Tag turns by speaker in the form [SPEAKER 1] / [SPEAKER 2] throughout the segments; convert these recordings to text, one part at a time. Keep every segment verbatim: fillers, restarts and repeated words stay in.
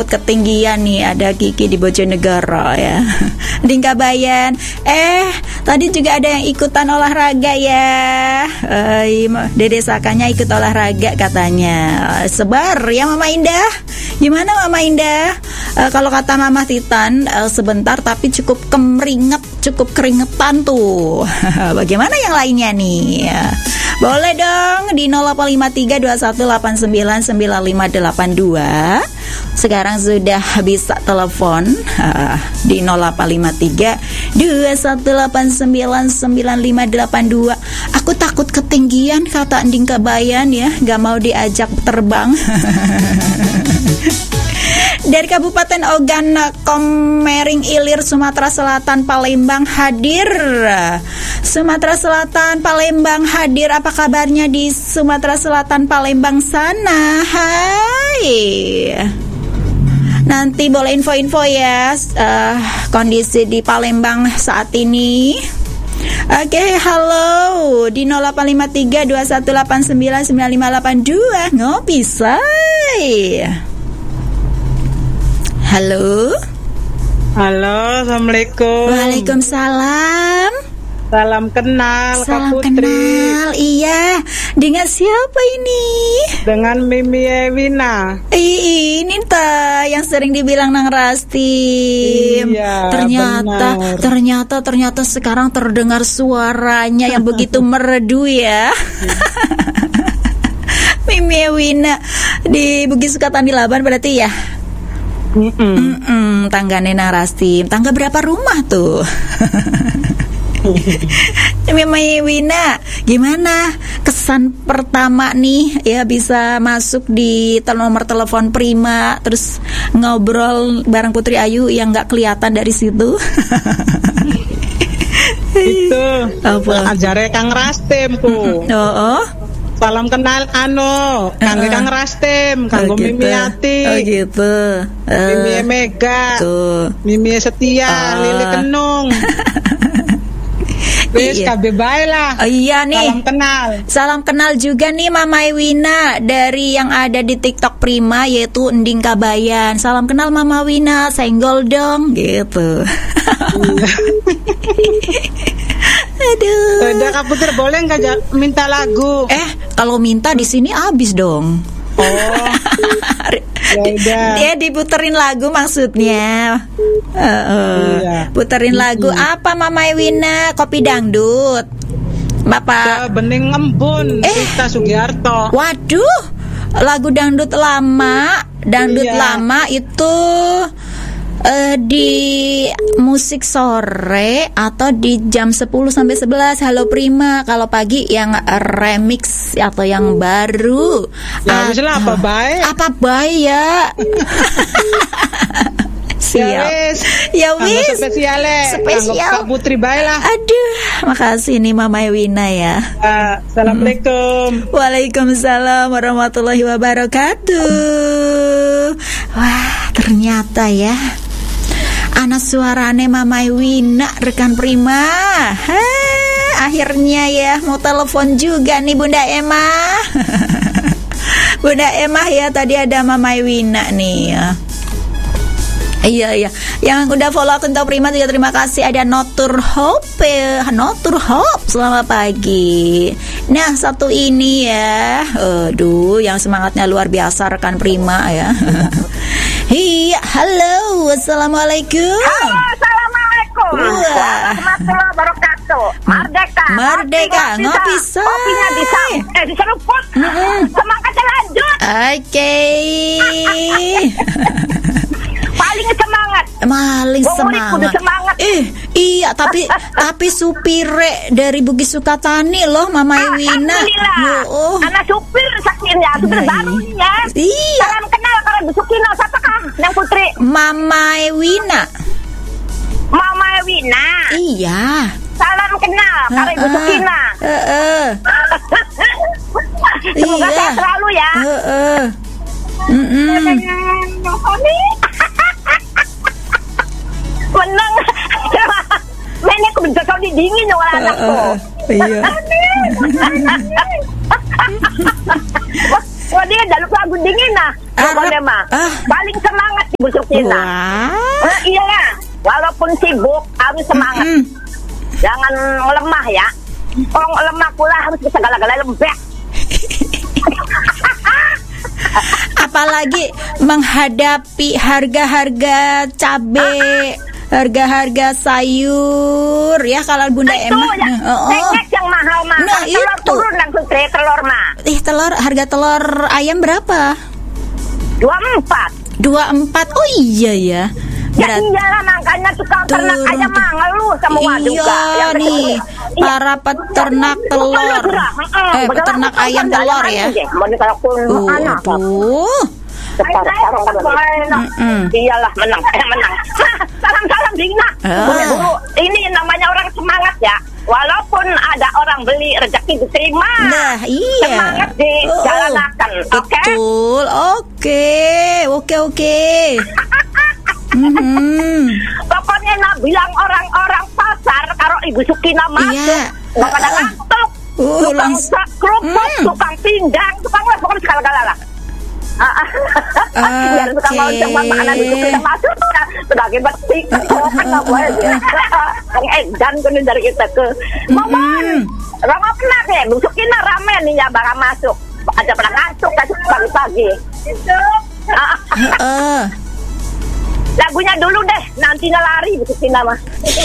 [SPEAKER 1] ketinggian nih. Ada Kiki di Bojonegoro ya. Dingka Bayan. Eh, tadi juga ada yang ikutan olahraga ya. Eh, Dede Sakanya ikut olahraga katanya. Sebar ya Mama Indah. Gimana Mama Indah? Eh, kalau kata Mama Titan, eh, sebentar tapi cukup kemeringet, cukup keringetan tuh. Bagaimana yang lainnya nih? Boleh dong di nol delapan lima tiga dua satu delapan sembilan sembilan lima delapan dua. Sekarang sudah bisa telepon uh, di nol delapan lima tiga dua satu delapan sembilan sembilan lima delapan dua. Aku takut ketinggian kata Ending Kabayan ya, gak mau diajak terbang. Dari Kabupaten Ogan Komering Ilir, Sumatera Selatan, Palembang hadir. Sumatera Selatan, Palembang hadir. Apa kabarnya di Sumatera Selatan, Palembang sana? Hai. Nanti boleh info-info ya uh, kondisi di Palembang saat ini. Oke, okay, halo di nol delapan lima tiga dua satu delapan sembilan sembilan lima delapan dua. Ngopi say. Halo.
[SPEAKER 2] Halo, assalamualaikum.
[SPEAKER 1] Waalaikumsalam.
[SPEAKER 2] Salam kenal,
[SPEAKER 1] Salam
[SPEAKER 2] Kak Putri.
[SPEAKER 1] kenal, iya. Dengan siapa ini?
[SPEAKER 2] Dengan Mimi Ewina.
[SPEAKER 1] Ih, ini ta yang sering dibilang Nang Rasti.
[SPEAKER 2] Iya,
[SPEAKER 1] ternyata,
[SPEAKER 2] benar.
[SPEAKER 1] ternyata, ternyata sekarang terdengar suaranya yang begitu merdu ya. Mimi Ewina di Bugis Sukatani Laban berarti ya.
[SPEAKER 2] Mm-mm.
[SPEAKER 1] Mm-mm, tangga Nena Rasti. Tangga berapa rumah tuh? Mimi Wina, gimana kesan pertama nih ya bisa masuk di tel- nomor telepon Prima, terus ngobrol bareng Putri Ayu yang nggak kelihatan dari situ?
[SPEAKER 2] Itu
[SPEAKER 1] Apa?
[SPEAKER 2] ajare Kang Rastem ku.
[SPEAKER 1] Oh, oh.
[SPEAKER 2] Salam kenal anu, kangge
[SPEAKER 1] Uh-uh.
[SPEAKER 2] Kang Rastem, kanggo
[SPEAKER 1] Oh, gitu.
[SPEAKER 2] Mimi Ati.
[SPEAKER 1] Oh gitu. Uh,
[SPEAKER 2] Mimi Mega.
[SPEAKER 1] tuh.
[SPEAKER 2] Mimi Setia,
[SPEAKER 1] Oh.
[SPEAKER 2] Lili Kenung. Wis
[SPEAKER 1] Iya.
[SPEAKER 2] kabeh bae lah.
[SPEAKER 1] Oh iya nih.
[SPEAKER 2] Salam kenal.
[SPEAKER 1] Salam kenal juga nih Mama Wina dari yang ada di TikTok Prima yaitu Ending Kabayan. Salam kenal Mama Wina, senggol dong gitu. Aduh.
[SPEAKER 2] Udah Kak Putri boleh nggak ja- minta lagu?
[SPEAKER 1] Eh, kalau minta di sini habis dong.
[SPEAKER 2] Oh. Ya udah.
[SPEAKER 1] Dia diputerin lagu maksudnya. Uh, uh,
[SPEAKER 2] Iya.
[SPEAKER 1] Puterin lagu apa Mama Wina? Kopi dangdut. Bapak.
[SPEAKER 2] Ke Bening Embun,
[SPEAKER 1] Eh.
[SPEAKER 2] Sita Sugiarto.
[SPEAKER 1] Waduh, lagu dangdut lama, dangdut
[SPEAKER 2] Iya.
[SPEAKER 1] lama itu eh, di musik sore atau di jam sepuluh sampai sebelas. Halo Prima, kalau pagi yang remix atau yang baru.
[SPEAKER 2] Ya wis lah, apa bae?
[SPEAKER 1] Apa bae ya? Siap.
[SPEAKER 2] Ya wis.
[SPEAKER 1] Ya
[SPEAKER 2] Kanggo
[SPEAKER 1] wis.
[SPEAKER 2] spesiale.
[SPEAKER 1] Spesial.
[SPEAKER 2] Kanggo Kak Putri bae lah.
[SPEAKER 1] Aduh, makasih nih Mama Wina ya.
[SPEAKER 2] Ah, Assalamualaikum.
[SPEAKER 1] Waalaikumsalam warahmatullahi wabarakatuh. Wah, ternyata ya anak suarane Mama Wina rekan Prima. Hah, akhirnya ya mau telepon juga nih Bunda Emma. Bunda Emma ya, tadi ada Mama Wina nih ya. Iya iya, yang udah follow akun Tahu Prima juga terima kasih. Ada Notur Hope, Notur Hope, selamat pagi. Nah satu ini ya, aduh yang semangatnya luar biasa rekan Prima ya. Iya, halo, assalamualaikum.
[SPEAKER 3] Halo, assalamualaikum.
[SPEAKER 1] Wah.
[SPEAKER 3] Warahmatullahi wabarakatuh. Merdeka.
[SPEAKER 1] Merdeka, ngopi say.
[SPEAKER 3] Kopinya bisa, eh diseruput. Semangatnya lanjut.
[SPEAKER 1] Oke.
[SPEAKER 3] Paling semangat.
[SPEAKER 1] Maling
[SPEAKER 3] Wong urip kudu
[SPEAKER 1] semangat.
[SPEAKER 3] semangat.
[SPEAKER 1] Eh, iya tapi tapi supire dari Bugis Sukatani loh Mama Ewina.
[SPEAKER 3] Alhamdulillah.
[SPEAKER 1] Oh,
[SPEAKER 3] Anak supir sakitnya, supir
[SPEAKER 1] Nah,
[SPEAKER 3] baru nih ya.
[SPEAKER 1] Iya.
[SPEAKER 3] Salam kenal kalau Bu Sukino, siapa kah? Yang Putri.
[SPEAKER 1] Mama Ewina.
[SPEAKER 3] Mama Wina.
[SPEAKER 1] Iya.
[SPEAKER 3] Salam kenal kalau Ibu Sukina.
[SPEAKER 1] Heeh.
[SPEAKER 3] Semoga
[SPEAKER 1] Iya.
[SPEAKER 3] sehat selalu ya.
[SPEAKER 1] Heeh. Mm-mm.
[SPEAKER 3] Menang. Nenek aku bisa kau dingin oleh anakku.
[SPEAKER 1] Iya.
[SPEAKER 3] Wah, dia jaluk lagu dingin nah.
[SPEAKER 1] Arab.
[SPEAKER 3] Boleh mah.
[SPEAKER 1] Ah.
[SPEAKER 3] Paling semangat Bu Sukina.
[SPEAKER 1] Wah.
[SPEAKER 3] Nah, iya, walaupun sibuk harus semangat.
[SPEAKER 1] Mm-mm.
[SPEAKER 3] Jangan lemah ya. Kalau lemah pula harus bisa gala-gala lembek.
[SPEAKER 1] Apalagi menghadapi harga-harga cabe, harga-harga sayur ya kalau Bunda
[SPEAKER 3] Itu
[SPEAKER 1] Emma.
[SPEAKER 3] ya,
[SPEAKER 1] Oh, oh.
[SPEAKER 3] cengkeh yang mahal-mahal.
[SPEAKER 1] Nah,
[SPEAKER 3] telur
[SPEAKER 1] itu.
[SPEAKER 3] turun langsung tre telur mah.
[SPEAKER 1] Ih, telur, harga telur ayam berapa?
[SPEAKER 3] dua puluh empat.
[SPEAKER 1] dua puluh empat. Oh iya ya.
[SPEAKER 3] Ya
[SPEAKER 1] Berat.
[SPEAKER 3] iyalah makanya tukang ternak
[SPEAKER 1] Turun
[SPEAKER 3] ayam
[SPEAKER 1] tuh.
[SPEAKER 3] mah ngeluh semua
[SPEAKER 1] Iya
[SPEAKER 3] juga. Yang
[SPEAKER 1] nih,
[SPEAKER 3] kecil. Iya.
[SPEAKER 1] para peternak telur. Eh, peternak ayam telur ya. Uh, aduh. Mm-mm.
[SPEAKER 3] Iyalah menang, eh menang. Salam-salam Dina.
[SPEAKER 1] Ah.
[SPEAKER 3] Buru-buru. Ini namanya orang semangat ya. Walaupun ada orang beli rezeki diterima.
[SPEAKER 1] Nah, iya.
[SPEAKER 3] Semangat dijalankan,
[SPEAKER 1] Oh,
[SPEAKER 3] oke?
[SPEAKER 1] betul. Oke, oke, oke. Mhm.
[SPEAKER 3] Pokoknya nak bilang orang-orang pasar kalau Ibu Sukina masuk,
[SPEAKER 1] Iya.
[SPEAKER 3] nggak pada
[SPEAKER 1] Ah.
[SPEAKER 3] ngantuk.
[SPEAKER 1] Uh,
[SPEAKER 3] Tukang
[SPEAKER 1] langs-
[SPEAKER 3] sak kerupuk,
[SPEAKER 1] Hmm.
[SPEAKER 3] tukang pindang, tukang lah, pokoknya segala-gala lah. Ah, ah. Biar tukang mau coba makanan Ibu Sukina masuk, sebagai betik, kan nggak boleh dia. Yang edan kan dari kita ke Momon. Ramah pernah ya, Ibu Sukina rame nih ya bakal masuk. Ada pada ngantuk kasih pagi-pagi. Ah,
[SPEAKER 1] Heeh.
[SPEAKER 3] lagunya dulu deh, nantinya lari Bu Sukina mah.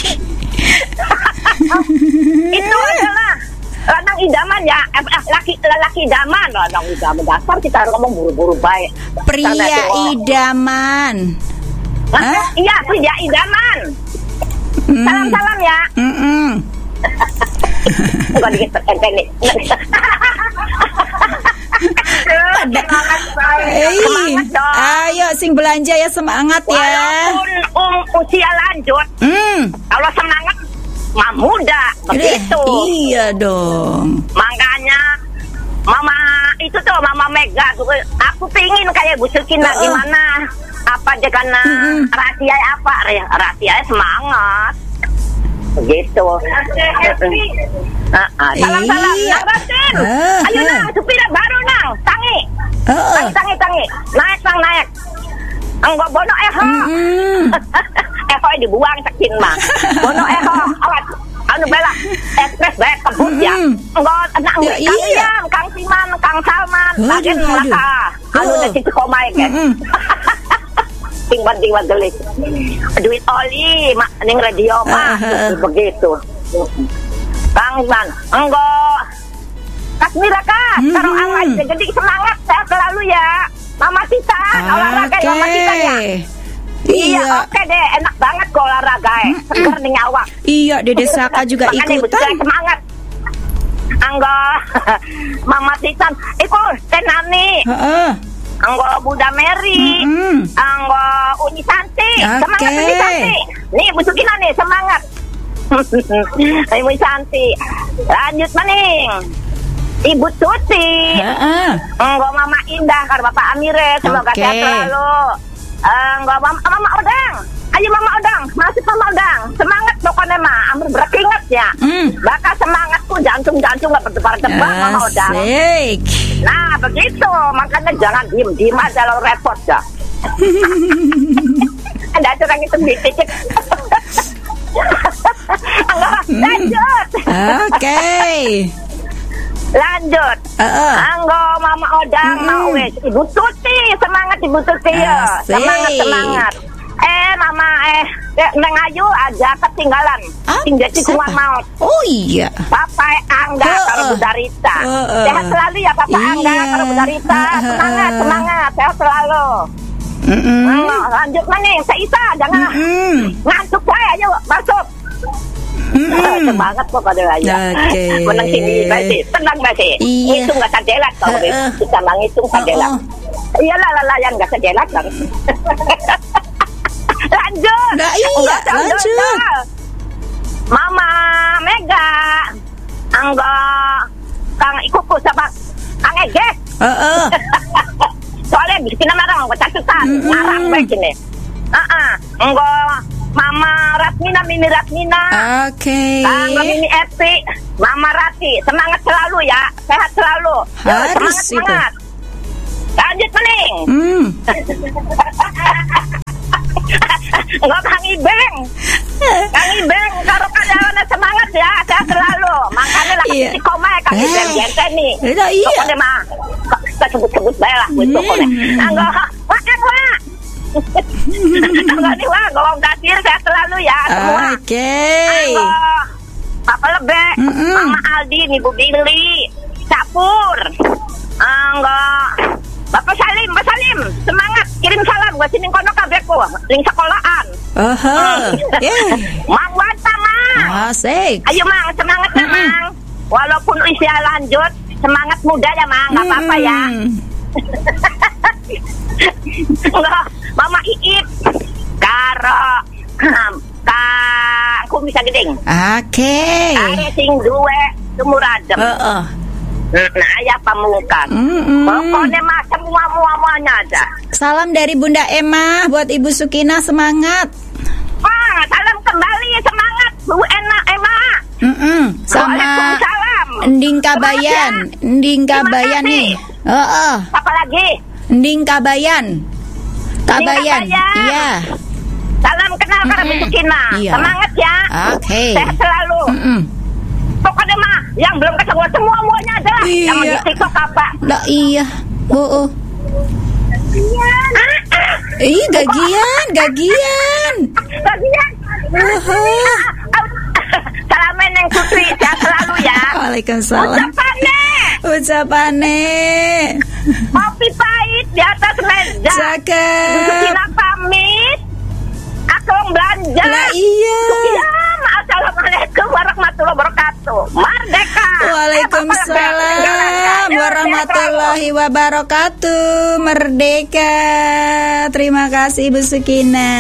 [SPEAKER 3] Itu adalah lanang idaman ya, eh, laki laki idaman, lanang idaman dasar kita harus ngomong buru-buru baik.
[SPEAKER 1] Pria
[SPEAKER 3] Karena itu-
[SPEAKER 1] idaman.
[SPEAKER 3] Hah?
[SPEAKER 1] Hah?
[SPEAKER 3] Iya, pria idaman.
[SPEAKER 1] Hmm.
[SPEAKER 3] Salam-salam ya.
[SPEAKER 1] Mm-mm.
[SPEAKER 3] Bukan dikit teknik. Semangat baik.
[SPEAKER 1] Eh,
[SPEAKER 3] Semangat dong.
[SPEAKER 1] ayo sing belanja ya, semangat ya.
[SPEAKER 3] Walaupun um, usia lanjut,
[SPEAKER 1] Hmm.
[SPEAKER 3] kalau semangat mah muda begitu.
[SPEAKER 1] Iya dong.
[SPEAKER 3] Makanya Mama itu tuh Mama Mega tuh, aku pingin kayak Bu Sukina.
[SPEAKER 1] Uh-uh.
[SPEAKER 3] Gimana apa aja karena
[SPEAKER 1] Mm-mm.
[SPEAKER 3] rahasia apa rahasia semangat begitu. Uh-uh. Salam salam
[SPEAKER 1] Iya.
[SPEAKER 3] Nang Ratin.
[SPEAKER 1] Uh-huh.
[SPEAKER 3] Ayo nang supir baru nang tangi
[SPEAKER 1] Heeh.
[SPEAKER 3] tangi tangi tangi naik nang naik enggak bono eho.
[SPEAKER 1] Mm-mm.
[SPEAKER 3] Eho dibuang sakin mah bono eho alat anu bela ekspres baik kebut ya
[SPEAKER 1] Mm.
[SPEAKER 3] enggak enak
[SPEAKER 1] Ya,
[SPEAKER 3] Kang
[SPEAKER 1] iya.
[SPEAKER 3] Ian, Kang Siman, Kang Salman
[SPEAKER 1] Aduh,
[SPEAKER 3] lagi
[SPEAKER 1] aduh.
[SPEAKER 3] mereka anu
[SPEAKER 1] Oh.
[SPEAKER 3] dari situ komai kan
[SPEAKER 1] Mm-mm.
[SPEAKER 3] tinggal tinggal delik duit oli mak ning radio mah
[SPEAKER 1] Ah, ah, ah.
[SPEAKER 3] begitu. Kang Iman enggak Kasmira kak
[SPEAKER 1] Mm-mm.
[SPEAKER 3] taruh awal jadi semangat saya selalu ya Mama Tita olahraga ya Mama Tita ya. Iya,
[SPEAKER 1] Iya.
[SPEAKER 3] oke deh, enak banget kok olahraga, eh. Seger nih awak.
[SPEAKER 1] Iya, Dede Saka juga
[SPEAKER 3] Makanya Ibu
[SPEAKER 1] ikutan.
[SPEAKER 3] Sukina semangat. Anggo, Mama Titan, ikut tenani.
[SPEAKER 1] Heeh.
[SPEAKER 3] Anggo Bunda Mary,
[SPEAKER 1] Mm-mm.
[SPEAKER 3] Anggo Uni Santi,
[SPEAKER 1] Oke.
[SPEAKER 3] semangat Uni Santi. Nih Bu Sukina nih semangat. Uni Santi, lanjut maning. Ibu Tuti,
[SPEAKER 1] Heeh.
[SPEAKER 3] Anggo Mama Indah, karo Bapak Amire, semoga
[SPEAKER 1] Oke.
[SPEAKER 3] sehat selalu. Anggo Mama, Mama Odang, ayo Mama Odang, masuk Mama Odang, semangat pokoknya mah, ambil berkeringat ya.
[SPEAKER 1] Mm.
[SPEAKER 3] Bakal semangatku jantung-jantung gak berdebar-debar Mama Odang.
[SPEAKER 1] Asik.
[SPEAKER 3] Nah begitu, makanya jangan diem-diem aja lo repot ya. Ada orang itu dicicip. Lanjut.
[SPEAKER 1] Oke.
[SPEAKER 3] Lanjut.
[SPEAKER 1] Heeh.
[SPEAKER 3] Anggo Mama Odang
[SPEAKER 1] Mm-mm.
[SPEAKER 3] mau wes Ibu Tuti, semangat Ibu Tuti ya.
[SPEAKER 1] Asik.
[SPEAKER 3] Semangat semangat. Eh Mama eh eh, Neng Ayu aja ketinggalan.
[SPEAKER 1] Ah,
[SPEAKER 3] Tinggal di
[SPEAKER 1] siapa?
[SPEAKER 3] rumah maut.
[SPEAKER 1] Oh iya.
[SPEAKER 3] Papa Angga
[SPEAKER 1] Heeh.
[SPEAKER 3] kalau Bunda Rita.
[SPEAKER 1] Heeh.
[SPEAKER 3] Sehat selalu ya Papa Angga
[SPEAKER 1] Iya.
[SPEAKER 3] kalau Bunda Rita.
[SPEAKER 1] Heeh.
[SPEAKER 3] Semangat semangat sehat selalu.
[SPEAKER 1] Mm-mm.
[SPEAKER 3] Hmm, lanjut mana Seisa jangan
[SPEAKER 1] Mm-mm.
[SPEAKER 3] ngantuk saya ayo masuk.
[SPEAKER 1] Mm-mm.
[SPEAKER 3] Semangat pokoknya aja.
[SPEAKER 1] Oke.
[SPEAKER 3] Menang sini Basi, tenang Basi.
[SPEAKER 1] Iya.
[SPEAKER 3] Itu nggak sadelat kalau
[SPEAKER 1] Heeh.
[SPEAKER 3] kita menghitung sadelat.
[SPEAKER 1] Oh,
[SPEAKER 3] Iyalah lah yang nggak sadelat bang. Lanjut.
[SPEAKER 1] Nah, iya,
[SPEAKER 3] Nggak usah
[SPEAKER 1] lanjut.
[SPEAKER 3] dodol. Mama Mega, Angga, Kang Ikuku sama Kang Eges.
[SPEAKER 1] Heeh.
[SPEAKER 3] Soalnya bikin marang nggak catatan,
[SPEAKER 1] Mm-mm.
[SPEAKER 3] marang baik ini. Ah ah, enggak. Mama Ratmina, Mimi Ratmina,
[SPEAKER 1] Oke.
[SPEAKER 3] Angga Mimi Epi, Mama Rati, semangat selalu ya, sehat selalu.
[SPEAKER 1] Harus
[SPEAKER 3] semangat
[SPEAKER 1] itu.
[SPEAKER 3] semangat. Lanjut mening.
[SPEAKER 1] Hmm.
[SPEAKER 3] Enggak Kang Ibeng. Kang Ibeng karo kadang semangat ya, saya selalu. Makanya lah
[SPEAKER 1] Iya.
[SPEAKER 3] si koma Kang
[SPEAKER 1] Eh.
[SPEAKER 3] Ibeng jenten nih.
[SPEAKER 1] Lah, iya.
[SPEAKER 3] Pokoknya mah kita sebut-sebut bae lah kuwi pokoknya. Enggak, wah kan wah. Enggak nih wah, golong kasir saya selalu ya semua.
[SPEAKER 1] Oke.
[SPEAKER 3] Enggak. Papa Lebek,
[SPEAKER 1] Mm-mm.
[SPEAKER 3] Mama Aldi, Ibu Billy, Capur. Enggak. Bapak Salim, Pak Salim, semangat kirim salam gua sini kono kabehku, ning sekolahan.
[SPEAKER 1] Aha. Yeah.
[SPEAKER 3] Mang Wanta Mang.
[SPEAKER 1] Asik.
[SPEAKER 3] Ayo Mang, semangat ya
[SPEAKER 1] Mm-mm.
[SPEAKER 3] Mang. Walaupun usia lanjut, semangat muda ya Mang, enggak apa-apa ya.
[SPEAKER 1] Mm.
[SPEAKER 3] Enggak, Mama Iip. Karo Ka aku bisa gedeng.
[SPEAKER 1] Oke.
[SPEAKER 3] Are sing duwe sumur adem.
[SPEAKER 1] Heeh.
[SPEAKER 3] Nah, ayah pamungkas.
[SPEAKER 1] Mm-mm.
[SPEAKER 3] Pokoknya mah semua-muanya ada.
[SPEAKER 1] Salam dari Bunda Emma buat Ibu Sukina, semangat.
[SPEAKER 3] Wah, salam kembali, semangat Bu Ena Emma.
[SPEAKER 1] Mm-mm. Sama
[SPEAKER 3] Waalaikumsalam.
[SPEAKER 1] Nding Kabayan, Nding Kabayan
[SPEAKER 3] Terima
[SPEAKER 1] nih.
[SPEAKER 3] kasih.
[SPEAKER 1] Heeh.
[SPEAKER 3] Apa lagi?
[SPEAKER 1] Nding Kabayan. Kabayan.
[SPEAKER 3] Kabayan.
[SPEAKER 1] Iya.
[SPEAKER 3] Salam kenal karena Bu Sukina.
[SPEAKER 1] Iya.
[SPEAKER 3] Semangat ya.
[SPEAKER 1] Oke.
[SPEAKER 3] Sehat selalu.
[SPEAKER 1] Mm-mm.
[SPEAKER 3] Pokoknya mah yang belum ketemu semua-muanya ada.
[SPEAKER 1] Iya.
[SPEAKER 3] Yang di TikTok apa?
[SPEAKER 1] Lah iya. Oh, oh.
[SPEAKER 3] Ah, ah.
[SPEAKER 1] Ih, gagian, gagian.
[SPEAKER 3] Bagian.
[SPEAKER 1] Wah.
[SPEAKER 3] Salamin yang Putri, sehat selalu ya.
[SPEAKER 1] Waalaikumsalam.
[SPEAKER 3] Ucapannya
[SPEAKER 1] Ucapannya.
[SPEAKER 3] kopi pahit di atas meja.
[SPEAKER 1] Cakep.
[SPEAKER 3] Sukina pamit. Aku belanja.
[SPEAKER 1] Lah iya.
[SPEAKER 3] Ya, assalamualaikum warahmatullahi wabarakatuh. Merdeka.
[SPEAKER 1] Waalaikumsalam warahmatullahi wabarakatuh. Merdeka. Terima kasih Ibu Sukina.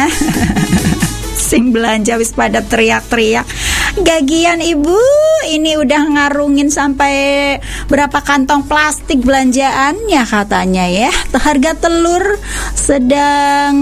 [SPEAKER 1] Sing belanja wis pada teriak-teriak. Gagian Ibu, ini udah ngarungin sampai berapa kantong plastik belanjaannya katanya ya. Harga telur sedang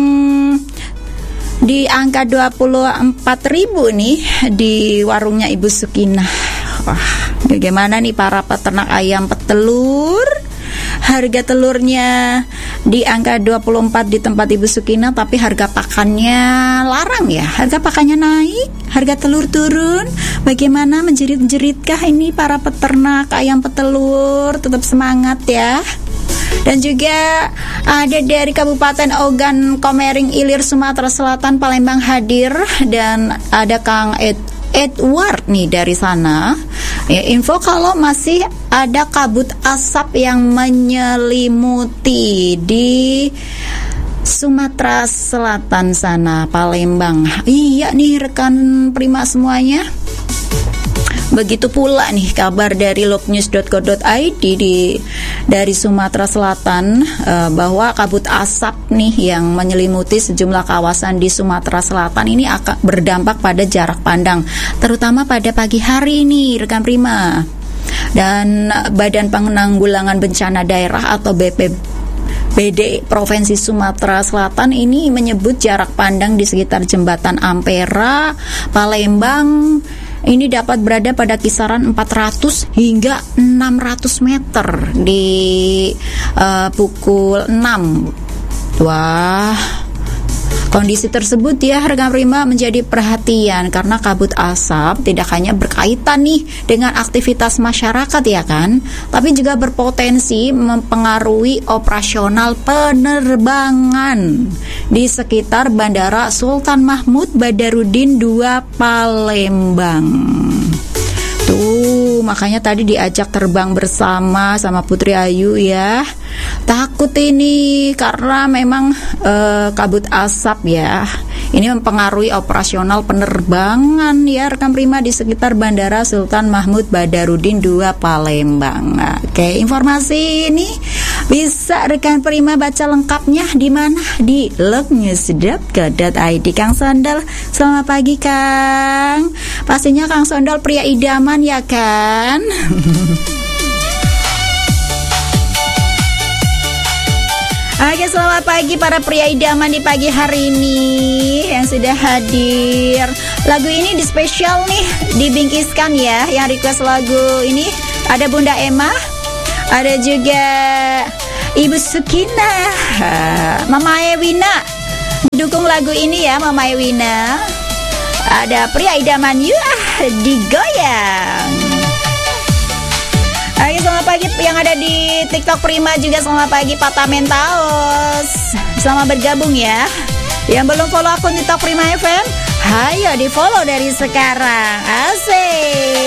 [SPEAKER 1] di angka dua puluh empat ribu nih di warungnya Ibu Sukinah. Wah, bagaimana nih para peternak ayam petelur? Harga telurnya di angka dua puluh empat di tempat Ibu Sukinah, tapi harga pakannya larang ya. Harga pakannya naik, harga telur turun. Bagaimana, menjerit-jeritkah ini para peternak ayam petelur? Tetap semangat ya. Dan juga ada dari Kabupaten Ogan Komering Ilir Sumatera Selatan Palembang hadir, dan ada Kang Ed Edward nih dari sana. Ya, info kalau masih ada kabut asap yang menyelimuti di Sumatera Selatan sana, Palembang. Iya nih rekan Prima semuanya. Begitu pula nih kabar dari lobnews dot co dot i d di dari Sumatera Selatan uh, bahwa kabut asap nih yang menyelimuti sejumlah kawasan di Sumatera Selatan ini akan berdampak pada jarak pandang, terutama pada pagi hari ini rekan Prima. Dan Badan Penanggulangan Bencana Daerah atau B P B D Provinsi Sumatera Selatan ini menyebut jarak pandang di sekitar Jembatan Ampera, Palembang ini dapat berada pada kisaran empat ratus hingga enam ratus meter di uh, pukul enam. Wah, kondisi tersebut ya rekan Prima menjadi perhatian karena kabut asap tidak hanya berkaitan nih dengan aktivitas masyarakat ya kan, tapi juga berpotensi mempengaruhi operasional penerbangan di sekitar Bandara Sultan Mahmud Badarudin dua Palembang. Tuh, makanya tadi diajak terbang bersama sama Putri Ayu ya. Takut ini karena memang uh, kabut asap ya. Ini mempengaruhi operasional penerbangan ya rekan Prima di sekitar Bandara Sultan Mahmud Badarudin dua Palembang. Nah, oke, informasi ini bisa rekan Prima baca lengkapnya di mana? Di lobnews dot co dot i d. Kang Sondol, selamat pagi Kang. Pastinya Kang Sondol pria idaman ya kan? Oke, selamat pagi para pria idaman di pagi hari ini yang sudah hadir. Lagu ini di spesial nih, dibingkiskan ya. Yang request lagu ini ada Bunda Emma, ada juga Ibu Sukinah, uh, Mama Ewina dukung lagu ini ya Mama Ewina. Ada pria idaman you ah digoyang. Oke, selamat pagi yang ada di TikTok Prima juga, selamat pagi Pata Mentaos. Selamat bergabung ya. Yang belum follow akun TikTok Prima F M, hayo di follow dari sekarang. Asik.